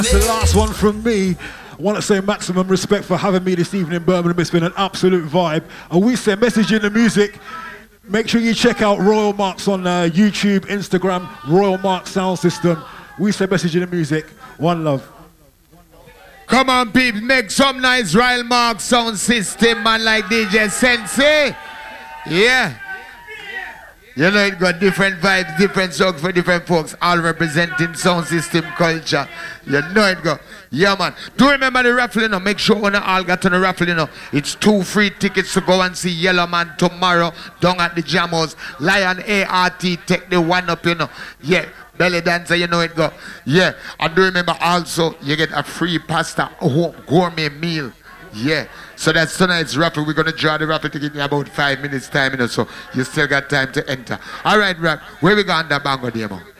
That's the last one from me. I want to say maximum respect for having me this evening in Birmingham. It's been an absolute vibe. And we say message in the music. Make sure you check out Royal Marks on YouTube, Instagram, Royal Marks Sound System. We say message in the music. One love. Come on, people, make some nice Royal Marks Sound System, man, like DJ Sensei. Yeah. You know, it got different vibes, different songs for different folks, all representing sound system culture. You know it go. Yeah, man. Do remember the raffle, you know? Make sure when you all got on the raffle, you know, it's 2 free tickets to go and see Yellow Man tomorrow down at the Jamos. Lion ART, take the one up, you know. Yeah. Belly dancer, you know it go. Yeah. And do remember also, you get a free pasta gourmet meal. Yeah. So that's tonight's raffle. We're going to draw the raffle ticket in about 5 minutes time, you know, so you still got time to enter. All right, Rap, where we going to Bango Demo?